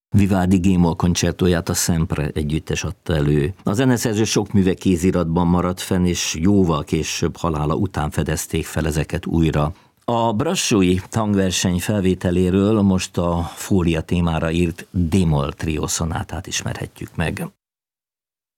Vivaldi G-moll koncertóját a Sempre együttes adta elő. A zeneszerző sok műve kéziratban maradt fenn, és jóval később halála után fedezték fel ezeket újra. A brassói hangverseny felvételéről most a Fólia témára írt D-moll trió szonátát ismerhetjük meg.